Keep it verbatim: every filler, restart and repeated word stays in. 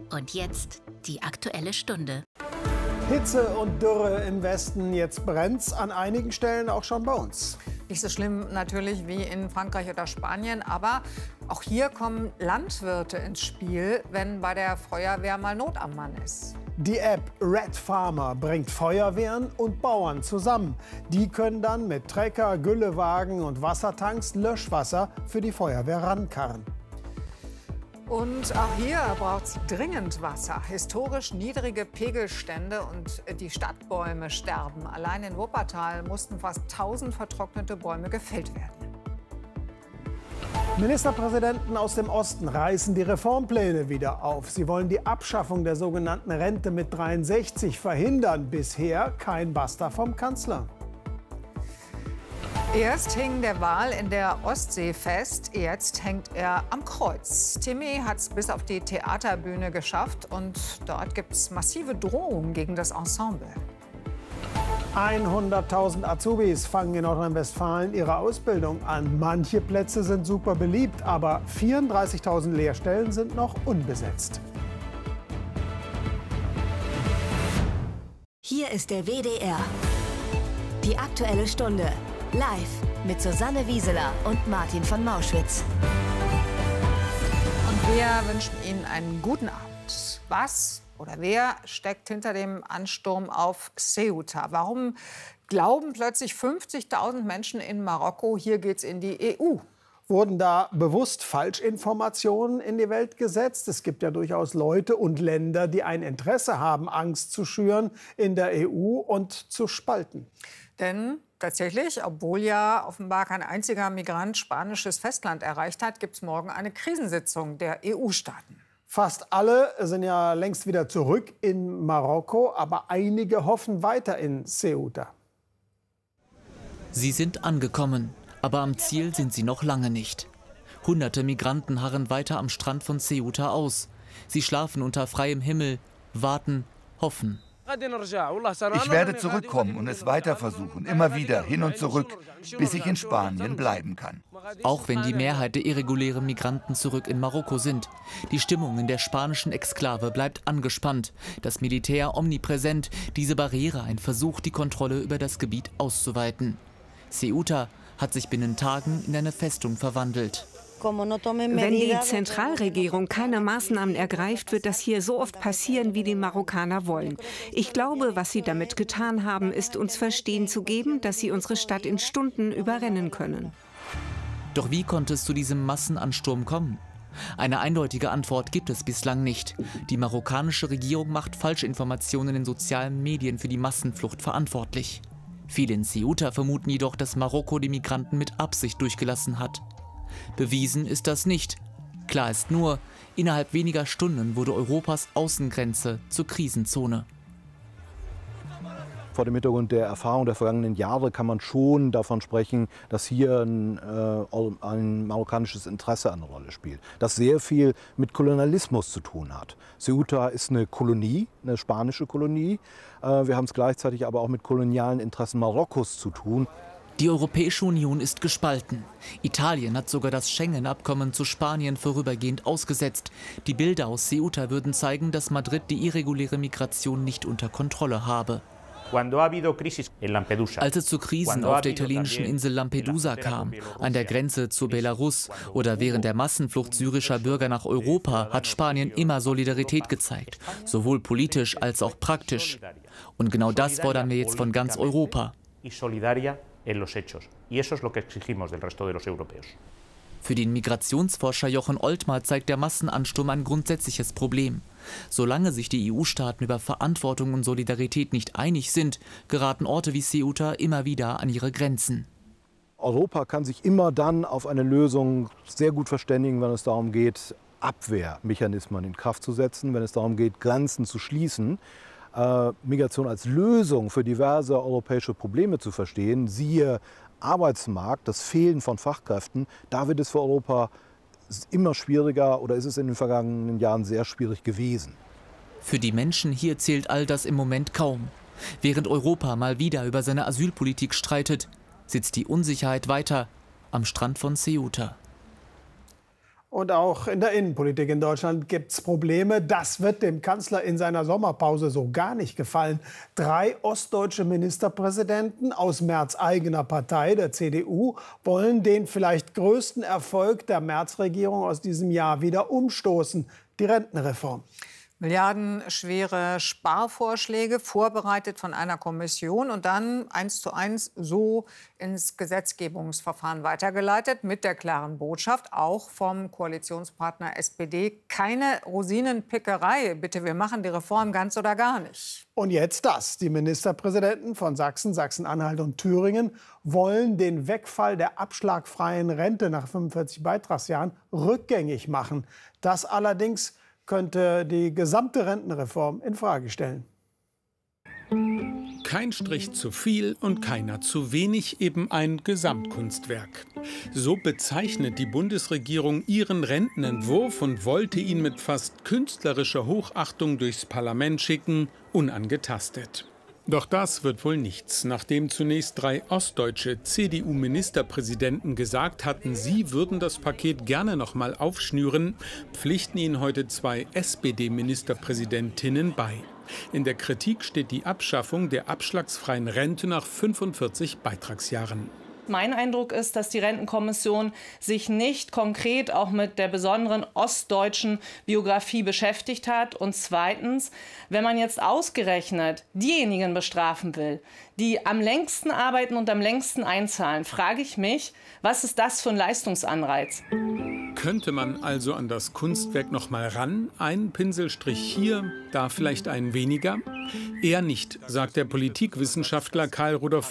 Und jetzt die Aktuelle Stunde. Hitze und Dürre im Westen, jetzt brennt's an einigen Stellen auch schon bei uns. Nicht so schlimm natürlich wie in Frankreich oder Spanien, aber auch hier kommen Landwirte ins Spiel, wenn bei der Feuerwehr mal Not am Mann ist. Die App Red Farmer bringt Feuerwehren und Bauern zusammen. Die können dann mit Trecker, Güllewagen und Wassertanks Löschwasser für die Feuerwehr rankarren. Und auch hier braucht es dringend Wasser. Historisch niedrige Pegelstände und die Stadtbäume sterben. Allein in Wuppertal mussten fast tausend vertrocknete Bäume gefällt werden. Ministerpräsidenten aus dem Osten reißen die Reformpläne wieder auf. Sie wollen die Abschaffung der sogenannten Rente mit dreiundsechzig verhindern. Bisher kein Basta vom Kanzler. Erst hing der Wal in der Ostsee fest, jetzt hängt er am Kreuz. Timmy hat es bis auf die Theaterbühne geschafft und dort gibt es massive Drohungen gegen das Ensemble. hunderttausend Azubis fangen in Nordrhein-Westfalen ihre Ausbildung an. Manche Plätze sind super beliebt, aber vierunddreißigtausend Lehrstellen sind noch unbesetzt. Hier ist der W D R. Die Aktuelle Stunde. Live mit Susanne Wieseler und Martin von Mauschwitz. Und wir wünschen Ihnen einen guten Abend. Was oder wer steckt hinter dem Ansturm auf Ceuta? Warum glauben plötzlich fünfzigtausend Menschen in Marokko, hier geht's in die E U? Wurden da bewusst Falschinformationen in die Welt gesetzt? Es gibt ja durchaus Leute und Länder, die ein Interesse haben, Angst zu schüren in der E U und zu spalten. Denn tatsächlich, obwohl ja offenbar kein einziger Migrant spanisches Festland erreicht hat, gibt es morgen eine Krisensitzung der E U-Staaten. Fast alle sind ja längst wieder zurück in Marokko, aber einige hoffen weiter in Ceuta. Sie sind angekommen, aber am Ziel sind sie noch lange nicht. Hunderte Migranten harren weiter am Strand von Ceuta aus. Sie schlafen unter freiem Himmel, warten, hoffen. Ich werde zurückkommen und es weiter versuchen, immer wieder hin und zurück, bis ich in Spanien bleiben kann. Auch wenn die Mehrheit der irregulären Migranten zurück in Marokko sind. Die Stimmung in der spanischen Exklave bleibt angespannt. Das Militär omnipräsent, diese Barriere ein Versuch, die Kontrolle über das Gebiet auszuweiten. Ceuta hat sich binnen Tagen in eine Festung verwandelt. Wenn die Zentralregierung keine Maßnahmen ergreift, wird das hier so oft passieren, wie die Marokkaner wollen. Ich glaube, was sie damit getan haben, ist uns verstehen zu geben, dass sie unsere Stadt in Stunden überrennen können. Doch wie konnte es zu diesem Massenansturm kommen? Eine eindeutige Antwort gibt es bislang nicht. Die marokkanische Regierung macht Falschinformationen in sozialen Medien für die Massenflucht verantwortlich. Viele in Ceuta vermuten jedoch, dass Marokko die Migranten mit Absicht durchgelassen hat. Bewiesen ist das nicht. Klar ist nur, innerhalb weniger Stunden wurde Europas Außengrenze zur Krisenzone. Vor dem Hintergrund der Erfahrung der vergangenen Jahre kann man schon davon sprechen, dass hier ein, äh, ein marokkanisches Interesse eine Rolle spielt, das sehr viel mit Kolonialismus zu tun hat. Ceuta ist eine Kolonie, eine spanische Kolonie. Äh, wir haben es gleichzeitig aber auch mit kolonialen Interessen Marokkos zu tun. Die Europäische Union ist gespalten. Italien hat sogar das Schengen-Abkommen zu Spanien vorübergehend ausgesetzt. Die Bilder aus Ceuta würden zeigen, dass Madrid die irreguläre Migration nicht unter Kontrolle habe. Als es zu Krisen auf der italienischen Insel Lampedusa kam, an der Grenze zu Belarus oder während der Massenflucht syrischer Bürger nach Europa, hat Spanien immer Solidarität gezeigt, sowohl politisch als auch praktisch. Und genau das fordern wir jetzt von ganz Europa. Für den Migrationsforscher Jochen Oltmar zeigt der Massenansturm ein grundsätzliches Problem. Solange sich die E U-Staaten über Verantwortung und Solidarität nicht einig sind, geraten Orte wie Ceuta immer wieder an ihre Grenzen. Europa kann sich immer dann auf eine Lösung sehr gut verständigen, wenn es darum geht, Abwehrmechanismen in Kraft zu setzen, wenn es darum geht, Grenzen zu schließen. Äh, Migration als Lösung für diverse europäische Probleme zu verstehen, siehe Arbeitsmarkt, das Fehlen von Fachkräften, da wird es für Europa immer schwieriger oder ist es in den vergangenen Jahren sehr schwierig gewesen. Für die Menschen hier zählt all das im Moment kaum. Während Europa mal wieder über seine Asylpolitik streitet, sitzt die Unsicherheit weiter am Strand von Ceuta. Und auch in der Innenpolitik in Deutschland gibt es Probleme. Das wird dem Kanzler in seiner Sommerpause so gar nicht gefallen. Drei ostdeutsche Ministerpräsidenten aus Merz eigener Partei, der C D U, wollen den vielleicht größten Erfolg der Merz-Regierung aus diesem Jahr wieder umstoßen: die Rentenreform. Milliardenschwere Sparvorschläge, vorbereitet von einer Kommission und dann eins zu eins so ins Gesetzgebungsverfahren weitergeleitet, mit der klaren Botschaft, auch vom Koalitionspartner S P D, keine Rosinenpickerei. Bitte, wir machen die Reform ganz oder gar nicht. Und jetzt das. Die Ministerpräsidenten von Sachsen, Sachsen-Anhalt und Thüringen wollen den Wegfall der abschlagfreien Rente nach fünfundvierzig Beitragsjahren rückgängig machen. Das allerdings könnte die gesamte Rentenreform in Frage stellen. Kein Strich zu viel und keiner zu wenig, eben ein Gesamtkunstwerk. So bezeichnet die Bundesregierung ihren Rentenentwurf und wollte ihn mit fast künstlerischer Hochachtung durchs Parlament schicken, unangetastet. Doch das wird wohl nichts, nachdem zunächst drei ostdeutsche C D U-Ministerpräsidenten gesagt hatten, sie würden das Paket gerne noch mal aufschnüren, pflichten ihnen heute zwei S P D-Ministerpräsidentinnen bei. In der Kritik steht die Abschaffung der abschlagsfreien Rente nach fünfundvierzig Beitragsjahren. Mein Eindruck ist, dass die Rentenkommission sich nicht konkret auch mit der besonderen ostdeutschen Biografie beschäftigt hat. Und zweitens, wenn man jetzt ausgerechnet diejenigen bestrafen will, die am längsten arbeiten und am längsten einzahlen, frage ich mich, was ist das für ein Leistungsanreiz? Könnte man also an das Kunstwerk noch mal ran? Ein Pinselstrich hier, da vielleicht ein weniger? Eher nicht, sagt der Politikwissenschaftler Karl Rudolf